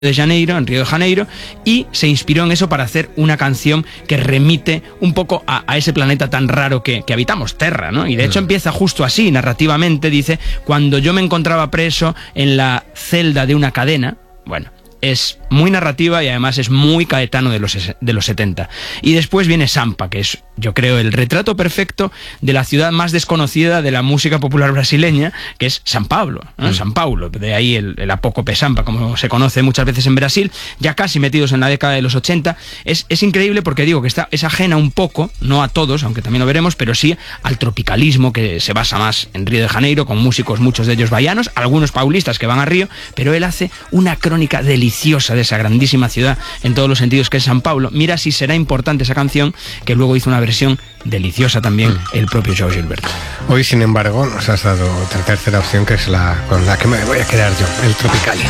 de Janeiro, en Río de Janeiro, y se inspiró en eso para hacer una canción que remite un poco a ese planeta tan raro que habitamos, Terra, ¿no? Y de hecho empieza justo así, narrativamente, dice: cuando yo me encontraba preso en la celda de una cadena. Bueno, es muy narrativa y además es muy Caetano de los 70. Y después viene Sampa, que es, yo creo, el retrato perfecto de la ciudad más desconocida de la música popular brasileña, que es São Paulo, ¿no? São Paulo, de ahí el apócope Sampa, como se conoce muchas veces en Brasil, ya casi metidos en la década de los 80. Es increíble porque digo que es ajena un poco, no a todos, aunque también lo veremos, pero sí al tropicalismo, que se basa más en Río de Janeiro, con músicos, muchos de ellos baianos, algunos paulistas que van a Río, pero él hace una crónica deliciosa de esa grandísima ciudad en todos los sentidos que es São Paulo. Mira si será importante esa canción, que luego hizo una versión deliciosa también el propio João Gilberto. Hoy, sin embargo, nos has dado otra tercera opción, que es la con la que me voy a quedar yo, el Tropicalia.